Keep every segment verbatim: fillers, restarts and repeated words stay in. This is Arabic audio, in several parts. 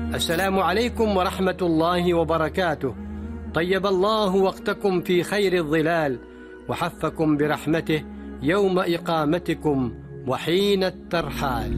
السلام عليكم ورحمة الله وبركاته. طيب الله وقتكم في خير الظلال، وحفكم برحمته يوم إقامتكم وحين الترحال.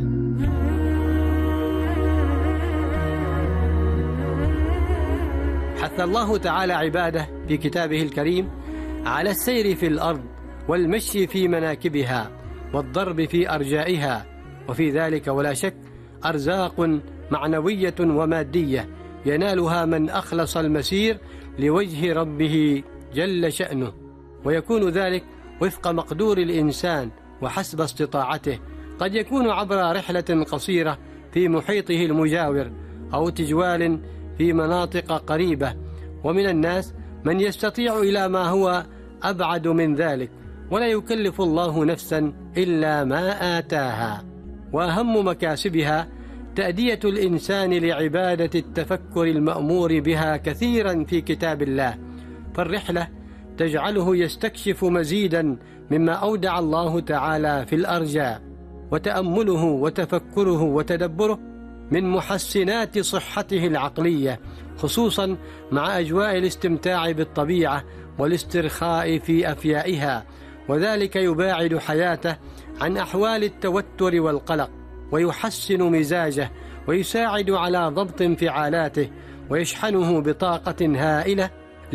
حث الله تعالى عباده في كتابه الكريم على السير في الأرض والمشي في مناكبها والضرب في أرجائها، وفي ذلك ولا شك أرزاق معنوية ومادية ينالها من أخلص المسير لوجه ربه جل شأنه، ويكون ذلك وفق مقدور الإنسان وحسب استطاعته. قد يكون عبر رحلة قصيرة في محيطه المجاور أو تجوال في مناطق قريبة، ومن الناس من يستطيع إلى ما هو أبعد من ذلك، ولا يكلف الله نفسا إلا ما آتاها. وأهم مكاسبها تأدية الإنسان لعبادة التفكر المأمور بها كثيرا في كتاب الله، فالرحلة تجعله يستكشف مزيدا مما أودع الله تعالى في الأرجاء، وتأمله وتفكره وتدبره من محسنات صحته العقلية، خصوصا مع أجواء الاستمتاع بالطبيعة والاسترخاء في أفيائها، وذلك يباعد حياته عن أحوال التوتر والقلق، ويحسن مزاجه، ويساعد على ضبط انفعالاته، ويشحنه بطاقة هائلة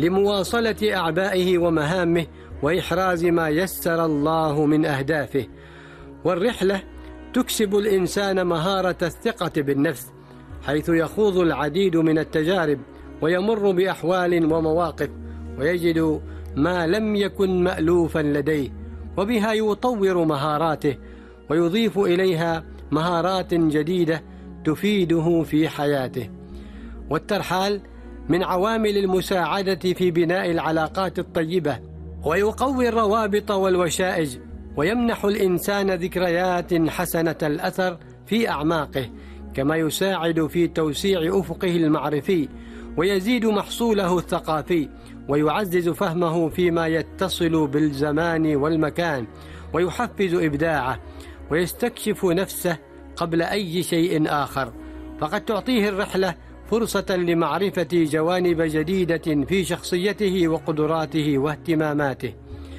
لمواصلة أعبائه ومهامه وإحراز ما يسر الله من أهدافه. والرحلة تكسب الإنسان مهارة الثقة بالنفس، حيث يخوض العديد من التجارب ويمر بأحوال ومواقف ويجد ما لم يكن مألوفا لديه، وبها يطور مهاراته ويضيف إليها مهارات جديدة تفيده في حياته. والترحال من عوامل المساعدة في بناء العلاقات الطيبة، ويقوي الروابط والوشائج، ويمنح الإنسان ذكريات حسنة الأثر في أعماقه، كما يساعد في توسيع أفقه المعرفي، ويزيد محصوله الثقافي، ويعزز فهمه فيما يتصل بالزمان والمكان، ويحفز إبداعه، ويستكشف نفسه قبل أي شيء آخر. فقد تعطيه الرحلة فرصة لمعرفة جوانب جديدة في شخصيته وقدراته واهتماماته.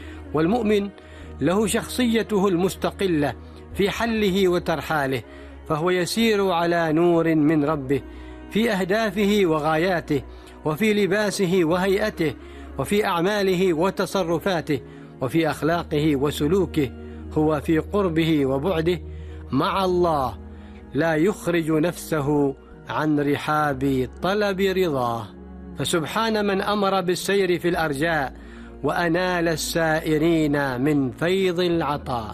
والمؤمن له شخصيته المستقلة في حله وترحاله، فهو يسير على نور من ربه في أهدافه وغاياته، وفي لباسه وهيئته، وفي أعماله وتصرفاته، وفي أخلاقه وسلوكه. هو في قربه وبعده مع الله لا يخرج نفسه عن رحاب طلب رضاه. فسبحان من أمر بالسير في الأرجاء وأنال السائرين من فيض العطاء.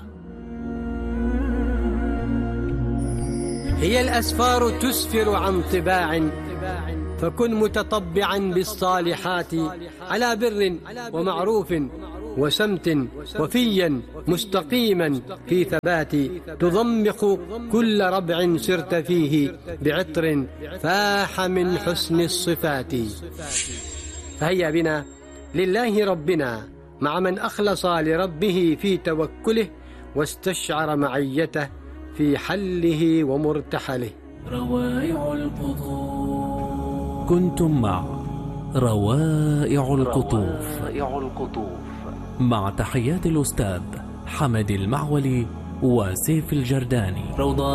هي الأسفار تسفر عن طباع، فكن متطبعا بالصالحات على بر ومعروف وسمت، وفيا مستقيما في ثبات، تضمخ كل ربع سرت فيه بعطر فاح من حسن الصفات. فهيا بنا لله ربنا مع من أخلص لربه في توكله، واستشعر معيته في حله ومرتحله. روائع القطوف. كنتم مع روائع القطوف مع تحيات الأستاذ حمد المعولي وسيف الجرداني. روضة